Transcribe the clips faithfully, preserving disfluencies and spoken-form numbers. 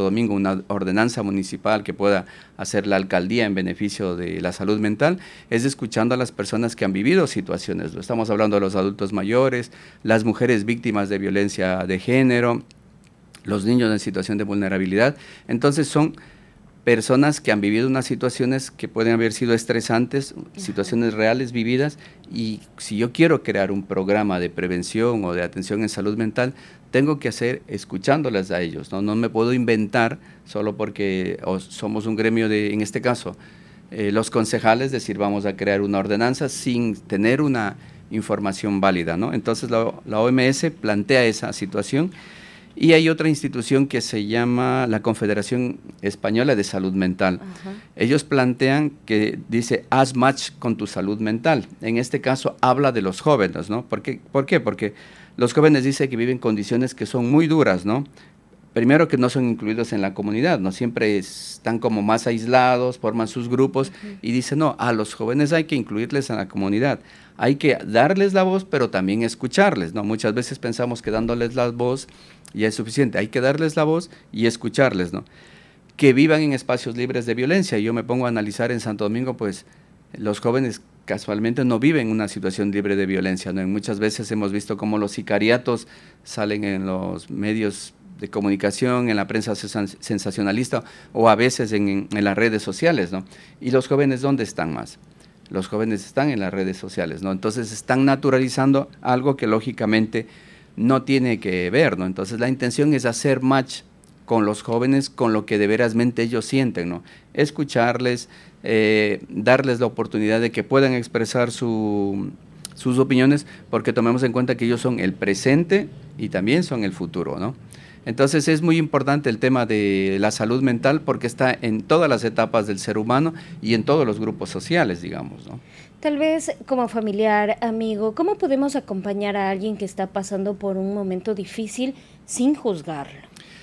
Domingo una ordenanza municipal que pueda hacer la alcaldía en beneficio de la salud mental, es escuchando a las personas que han vivido situaciones. Estamos hablando de los adultos mayores, las mujeres víctimas de violencia de género, los niños en situación de vulnerabilidad. Entonces son personas que han vivido unas situaciones que pueden haber sido estresantes, situaciones reales vividas, y si yo quiero crear un programa de prevención o de atención en salud mental, tengo que hacer escuchándolas a ellos, ¿no? No me puedo inventar solo porque o somos un gremio de, en este caso, eh, los concejales, decir vamos a crear una ordenanza sin tener una información válida, ¿no? Entonces la, la O M S plantea esa situación. Y hay otra institución que se llama la Confederación Española de Salud Mental. Ajá. Ellos plantean que dice, haz match con tu salud mental. En este caso habla de los jóvenes, ¿no? ¿Por qué? ¿Por qué? Porque los jóvenes dicen que viven condiciones que son muy duras, ¿no? Primero que no son incluidos en la comunidad, ¿no? Siempre están como más aislados, forman sus grupos, uh-huh. y dicen, no, a los jóvenes hay que incluirles en la comunidad. Hay que darles la voz, pero también escucharles, ¿no? Muchas veces pensamos que dándoles la voz ya es suficiente. Hay que darles la voz y escucharles, ¿no? Que vivan en espacios libres de violencia. Yo me pongo a analizar en Santo Domingo, pues los jóvenes casualmente no viven una situación libre de violencia, ¿no? Muchas veces hemos visto cómo los sicariatos salen en los medios de comunicación, en la prensa sensacionalista o a veces en, en, en las redes sociales, ¿no? Y los jóvenes, ¿dónde están más? Los jóvenes están en las redes sociales, ¿no? Entonces están naturalizando algo que lógicamente no tiene que ver, ¿no? Entonces la intención es hacer match con los jóvenes, con lo que de verasmente ellos sienten, ¿no? Escucharles, eh, darles la oportunidad de que puedan expresar su, sus opiniones, porque tomemos en cuenta que ellos son el presente y también son el futuro, ¿no? Entonces es muy importante el tema de la salud mental porque está en todas las etapas del ser humano y en todos los grupos sociales, digamos, ¿no? Tal vez como familiar, amigo, ¿cómo podemos acompañar a alguien que está pasando por un momento difícil sin juzgarlo?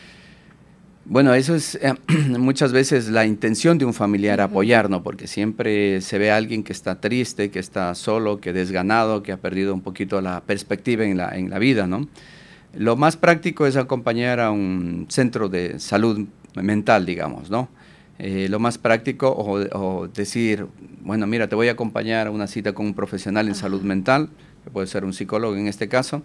Bueno, eso es eh, muchas veces la intención de un familiar, uh-huh. apoyar, ¿no? Porque siempre se ve a alguien que está triste, que está solo, que desganado, que ha perdido un poquito la perspectiva en la, en la vida, ¿no? Lo más práctico es acompañar a un centro de salud mental, digamos, ¿no? Eh, lo más práctico o, o decir, bueno, mira, te voy a acompañar a una cita con un profesional en Ajá. salud mental, que puede ser un psicólogo en este caso,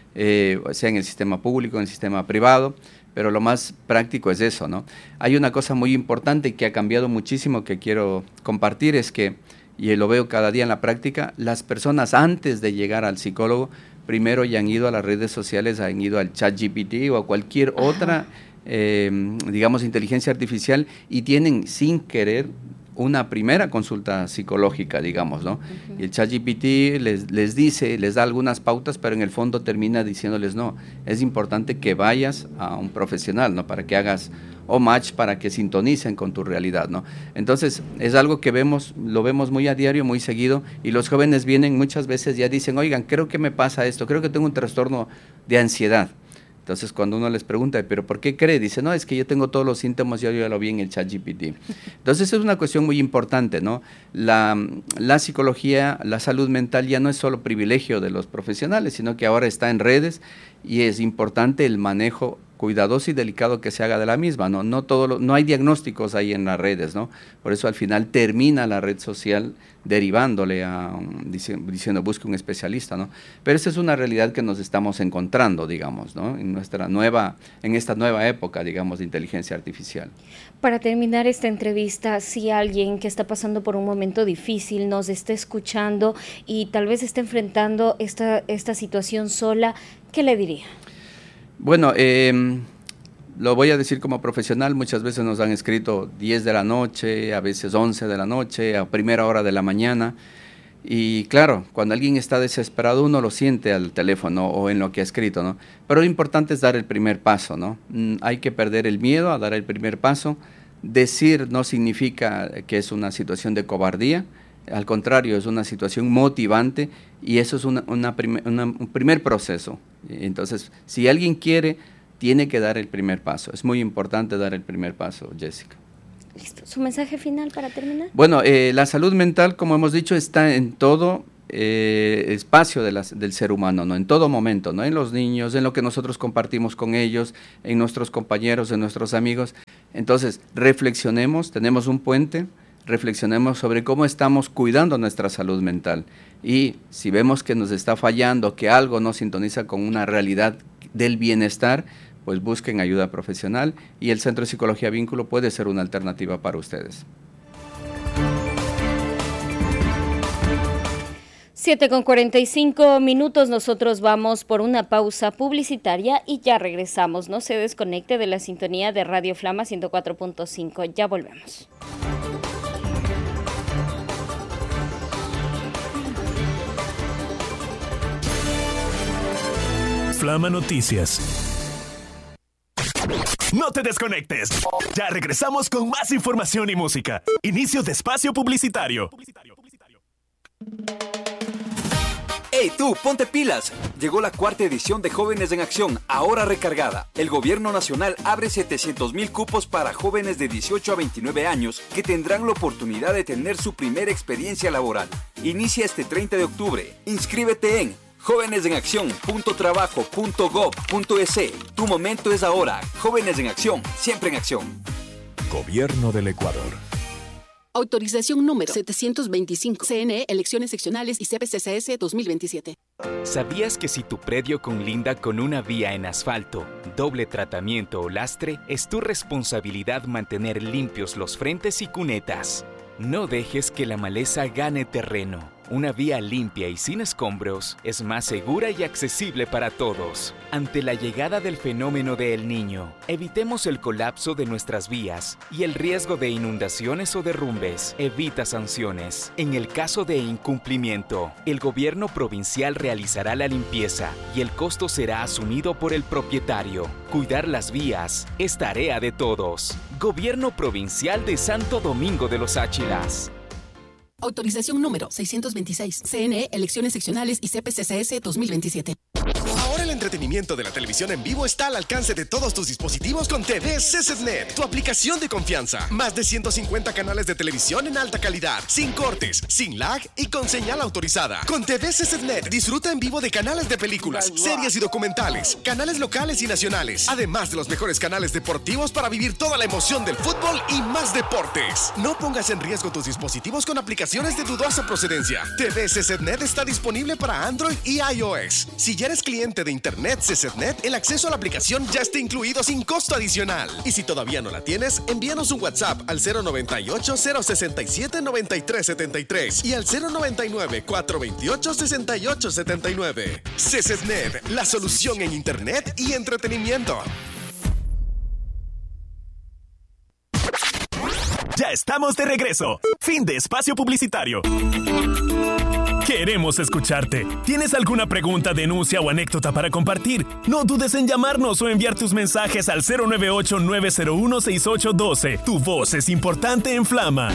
eh, sea en el sistema público, en el sistema privado, pero lo más práctico es eso, ¿no? Hay una cosa muy importante que ha cambiado muchísimo que quiero compartir, es que, y lo veo cada día en la práctica, las personas antes de llegar al psicólogo, primero ya han ido a las redes sociales, han ido al ChatGPT o a cualquier Ajá. otra, eh, digamos, inteligencia artificial y tienen sin querer una primera consulta psicológica, digamos, ¿no? Uh-huh. Y el ChatGPT les, les dice, les da algunas pautas, pero en el fondo termina diciéndoles, no, es importante que vayas a un profesional, ¿no? Para que hagas o match, para que sintonicen con tu realidad, ¿no? Entonces, es algo que vemos, lo vemos muy a diario, muy seguido, y los jóvenes vienen muchas veces, ya dicen, oigan, creo que me pasa esto, creo que tengo un trastorno de ansiedad. Entonces, cuando uno les pregunta, ¿pero por qué cree? Dice, no, es que yo tengo todos los síntomas, yo ya lo vi en el ChatGPT. Entonces, es una cuestión muy importante, ¿no? La, la psicología, la salud mental ya no es solo privilegio de los profesionales, sino que ahora está en redes y es importante el manejo cuidadoso y delicado que se haga de la misma, ¿no? No, todo lo, no hay diagnósticos ahí en las redes, ¿no? Por eso al final termina la red social derivándole a, um, diciendo, diciendo busque un especialista, ¿no? Pero esa es una realidad que nos estamos encontrando, digamos, ¿no? En nuestra nueva, en esta nueva época, digamos, de inteligencia artificial. Para terminar esta entrevista, si alguien que está pasando por un momento difícil nos está escuchando y tal vez está enfrentando esta, esta situación sola, ¿qué le diría? Bueno, eh, lo voy a decir como profesional, muchas veces nos han escrito diez de la noche, a veces once de la noche, a primera hora de la mañana, y claro, cuando alguien está desesperado uno lo siente al teléfono o en lo que ha escrito, ¿no? Pero lo importante es dar el primer paso, ¿no? Mm, hay que perder el miedo a dar el primer paso. Decir no significa que es una situación de cobardía, al contrario, es una situación motivante y eso es una, una prim- una, un primer proceso. Entonces, si alguien quiere, tiene que dar el primer paso. Es muy importante dar el primer paso, Jessica. Listo. ¿Su mensaje final para terminar? Bueno, eh, la salud mental, como hemos dicho, está en todo, eh, espacio de las, del ser humano, ¿no? En todo momento, ¿no? En los niños, en lo que nosotros compartimos con ellos, en nuestros compañeros, en nuestros amigos. Entonces, reflexionemos, tenemos un puente, reflexionemos sobre cómo estamos cuidando nuestra salud mental. Y si vemos que nos está fallando, que algo no sintoniza con una realidad del bienestar, pues busquen ayuda profesional y el Centro de Psicología Vínculo puede ser una alternativa para ustedes. siete con cuarenta y cinco minutos, nosotros vamos por una pausa publicitaria y ya regresamos. No se desconecte de la sintonía de Radio Flama ciento cuatro punto cinco, ya volvemos. Flama Noticias. No te desconectes. Ya regresamos con más información y música. Inicio de espacio publicitario. ¡Hey tú, ponte pilas! Llegó la cuarta edición de Jóvenes en Acción, ahora recargada. El gobierno nacional abre setecientos mil cupos para jóvenes de dieciocho a veintinueve años que tendrán la oportunidad de tener su primera experiencia laboral. Inicia este treinta de octubre. Inscríbete en jóvenes en acción punto trabajo punto gob punto es. Tu momento es ahora. Jóvenes en Acción, siempre en acción. Gobierno del Ecuador. Autorización número setecientos veinticinco. C N E, Elecciones Seccionales y C P C C S dos mil veintisiete. ¿Sabías que si tu predio conlinda con una vía en asfalto, doble tratamiento o lastre, es tu responsabilidad mantener limpios los frentes y cunetas? No dejes que la maleza gane terreno. Una vía limpia y sin escombros es más segura y accesible para todos. Ante la llegada del fenómeno de El Niño, evitemos el colapso de nuestras vías y el riesgo de inundaciones o derrumbes. Evita sanciones. En el caso de incumplimiento, el gobierno provincial realizará la limpieza y el costo será asumido por el propietario. Cuidar las vías es tarea de todos. Gobierno Provincial de Santo Domingo de los Áchilas. Autorización número seiscientos veintiséis. C N E, Elecciones Seccionales y C P C C S dos mil veintisiete. Ahora el entretenimiento de la televisión en vivo está al alcance de todos tus dispositivos con T V C C T Net, tu aplicación de confianza. Más de ciento cincuenta canales de televisión en alta calidad, sin cortes, sin lag y con señal autorizada. Con T V C C T Net disfruta en vivo de canales de películas, series y documentales, canales locales y nacionales, además de los mejores canales deportivos para vivir toda la emoción del fútbol y más deportes. No pongas en riesgo tus dispositivos con aplicaciones de dudosa procedencia. T V C C T Net está disponible para Android y iOS. Si ya eres cliente de Internet C C T Net, el acceso a la aplicación ya está incluido sin costo adicional. Y si todavía no la tienes, envíanos un WhatsApp al cero noventa y ocho, cero sesenta y siete, noventa y tres setenta y tres y al cero noventa y nueve, cuatrocientos veintiocho, sesenta y ocho setenta y nueve. C C T Net, la solución en Internet y entretenimiento. Ya estamos de regreso. Fin de espacio publicitario. Queremos escucharte. ¿Tienes alguna pregunta, denuncia o anécdota para compartir? No dudes en llamarnos o enviar tus mensajes al cero nueve ocho, nueve cero uno, seis ocho uno dos. Tu voz es importante en Flama.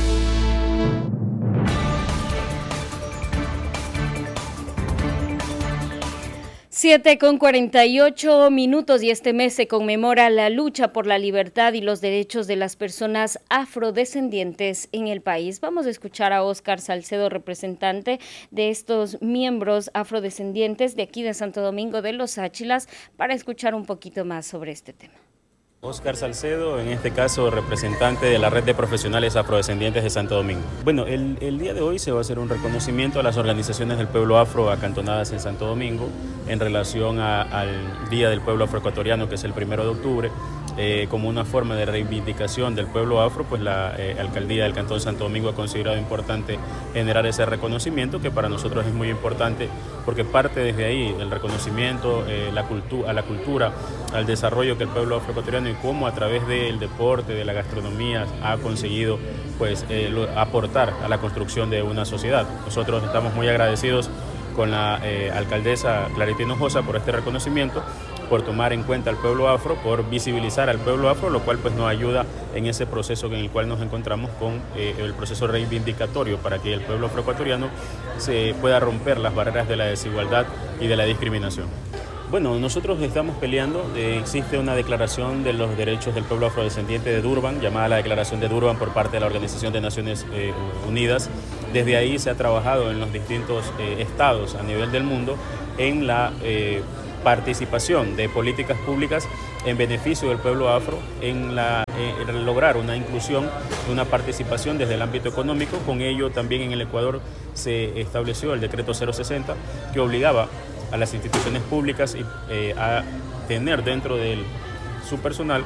siete con cuarenta y ocho minutos y este mes se conmemora la lucha por la libertad y los derechos de las personas afrodescendientes en el país. Vamos a escuchar a Óscar Salcedo, representante de estos miembros afrodescendientes de aquí de Santo Domingo de los Áchilas, para escuchar un poquito más sobre este tema. Óscar Salcedo, en este caso representante de la Red de Profesionales Afrodescendientes de Santo Domingo. Bueno, el, el día de hoy se va a hacer un reconocimiento a las organizaciones del pueblo afro acantonadas en Santo Domingo en relación a, al Día del Pueblo Afroecuatoriano, que es el primero de octubre. Eh, como una forma de reivindicación del pueblo afro, pues la eh, Alcaldía del Cantón Santo Domingo ha considerado importante generar ese reconocimiento, que para nosotros es muy importante porque parte desde ahí el reconocimiento eh, la cultu- a la cultura, al desarrollo que el pueblo afroecuatoriano y cómo a través del deporte, de la gastronomía ha conseguido pues eh, lo, aportar a la construcción de una sociedad. Nosotros estamos muy agradecidos con la eh, alcaldesa Clarita Hinojosa por este reconocimiento, por tomar en cuenta al pueblo afro, por visibilizar al pueblo afro, lo cual pues nos ayuda en ese proceso en el cual nos encontramos con eh, el proceso reivindicatorio para que el pueblo afroecuatoriano se pueda romper las barreras de la desigualdad y de la discriminación. Bueno, nosotros estamos peleando, eh, existe una declaración de los derechos del pueblo afrodescendiente de Durban, llamada la Declaración de Durban por parte de la Organización de Naciones eh, Unidas, Desde ahí se ha trabajado en los distintos eh, estados a nivel del mundo en la eh, participación de políticas públicas en beneficio del pueblo afro, en, la, eh, en lograr una inclusión, una participación desde el ámbito económico. Con ello también en el Ecuador se estableció el decreto cero sesenta que obligaba a las instituciones públicas eh, a tener dentro de su personal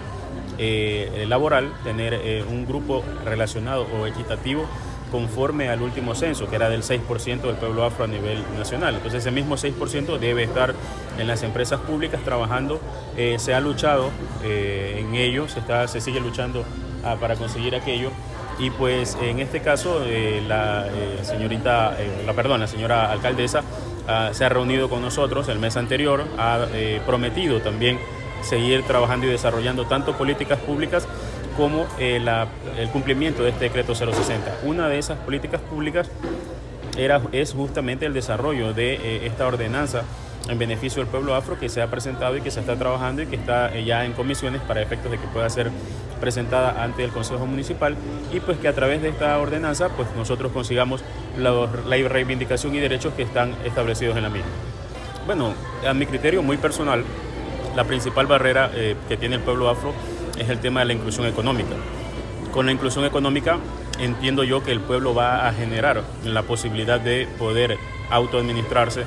eh, laboral, tener eh, un grupo relacionado o equitativo conforme al último censo, que era del seis por ciento del pueblo afro a nivel nacional. Entonces ese mismo seis por ciento debe estar en las empresas públicas trabajando. Eh, se ha luchado eh, en ello, se, está, se sigue luchando ah, para conseguir aquello. Y pues en este caso eh, la eh, señorita, eh, la, perdón, la señora alcaldesa ah, se ha reunido con nosotros el mes anterior, ha eh, prometido también seguir trabajando y desarrollando tanto políticas públicas como eh, la, el cumplimiento de este decreto cero sesenta. Una de esas políticas públicas era, es justamente el desarrollo de eh, esta ordenanza en beneficio del pueblo afro que se ha presentado y que se está trabajando y que está eh, ya en comisiones para efectos de que pueda ser presentada ante el Consejo Municipal, y pues que a través de esta ordenanza pues nosotros consigamos la, la reivindicación y derechos que están establecidos en la misma. Bueno, a mi criterio muy personal, la principal barrera eh, que tiene el pueblo afro es el tema de la inclusión económica. Con la inclusión económica entiendo yo que el pueblo va a generar la posibilidad de poder autoadministrarse,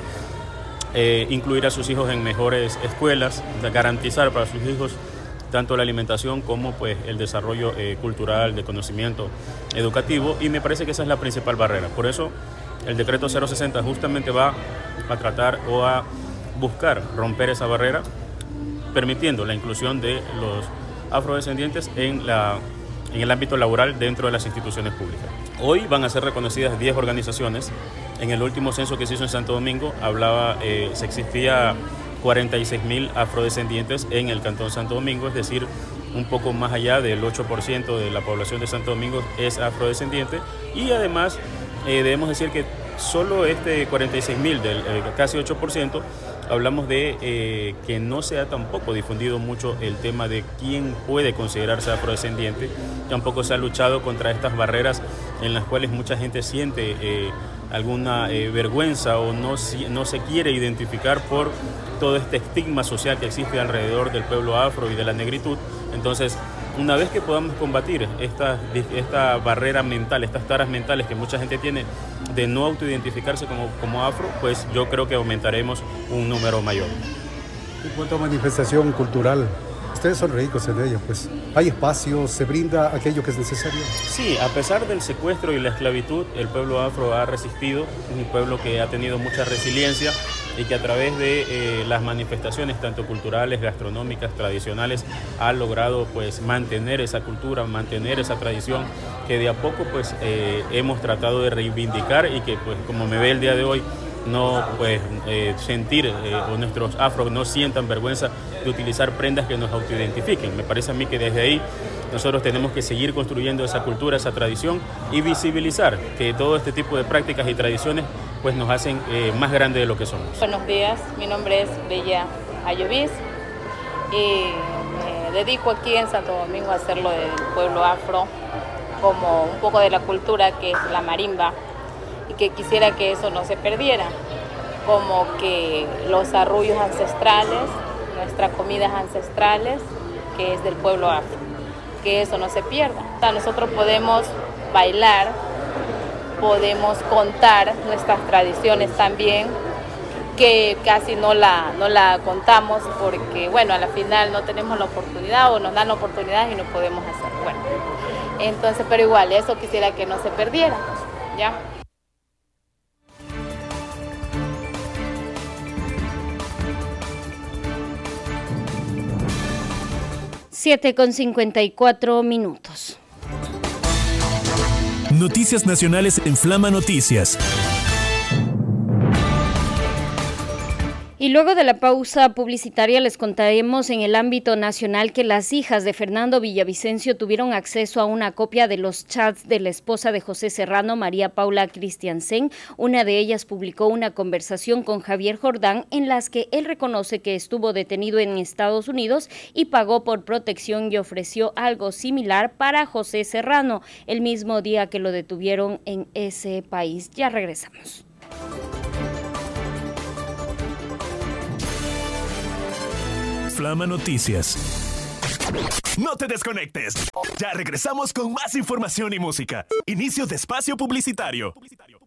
eh, incluir a sus hijos en mejores escuelas, garantizar para sus hijos tanto la alimentación como pues, el desarrollo eh, cultural, de conocimiento educativo, y me parece que esa es la principal barrera. Por eso el decreto cero sesenta justamente va a tratar o a buscar romper esa barrera, permitiendo la inclusión de los afrodescendientes en, la, en el ámbito laboral dentro de las instituciones públicas. Hoy van a ser reconocidas diez organizaciones. En el último censo que se hizo en Santo Domingo hablaba, eh, se existía cuarenta y seis mil afrodescendientes en el Cantón Santo Domingo, es decir, un poco más allá del ocho por ciento de la población de Santo Domingo es afrodescendiente, y además eh, debemos decir que solo este cuarenta y seis mil, del eh, casi ocho por ciento, hablamos de eh, que no se ha tampoco difundido mucho el tema de quién puede considerarse afrodescendiente. Tampoco se ha luchado contra estas barreras en las cuales mucha gente siente eh, alguna eh, vergüenza o no, no se quiere identificar por todo este estigma social que existe alrededor del pueblo afro y de la negritud. Entonces, una vez que podamos combatir esta, esta barrera mental, estas taras mentales que mucha gente tiene de no autoidentificarse como, como afro, pues yo creo que aumentaremos un número mayor. En cuanto a manifestación cultural, ustedes son ricos en ello, pues hay espacios, se brinda aquello que es necesario. Sí, a pesar del secuestro y la esclavitud, el pueblo afro ha resistido, un pueblo que ha tenido mucha resiliencia y que a través de eh, las manifestaciones tanto culturales, gastronómicas, tradicionales, ha logrado pues mantener esa cultura, mantener esa tradición que de a poco pues eh, hemos tratado de reivindicar, y que pues como me ve el día de hoy, no pues eh, sentir eh, o nuestros afros no sientan vergüenza de utilizar prendas que nos autoidentifiquen. Me parece a mí que desde ahí nosotros tenemos que seguir construyendo esa cultura, esa tradición, y visibilizar que todo este tipo de prácticas y tradiciones pues nos hacen eh, más grandes de lo que somos. Buenos días, mi nombre es Bella Ayovis y me dedico aquí en Santo Domingo a hacer lo del pueblo afro, como un poco de la cultura que es la marimba, y que quisiera que eso no se perdiera, como que los arrullos ancestrales, nuestras comidas ancestrales, que es del pueblo afro, que eso no se pierda. O sea, nosotros podemos bailar, podemos contar nuestras tradiciones también, que casi no la, no la contamos porque, bueno, a la final no tenemos la oportunidad o nos dan la oportunidad y no podemos hacer. Bueno, entonces, pero igual, eso quisiera que no se perdiera, ¿ya? siete con cincuenta y cuatro minutos. Noticias nacionales en Flama Noticias. Y luego de la pausa publicitaria les contaremos en el ámbito nacional que las hijas de Fernando Villavicencio tuvieron acceso a una copia de los chats de la esposa de José Serrano, María Paula Christiansen. Una de ellas publicó una conversación con Javier Jordán en las que él reconoce que estuvo detenido en Estados Unidos y pagó por protección y ofreció algo similar para José Serrano el mismo día que lo detuvieron en ese país. Ya regresamos. Flama Noticias. No te desconectes. Ya regresamos con más información y música. Inicio de espacio publicitario.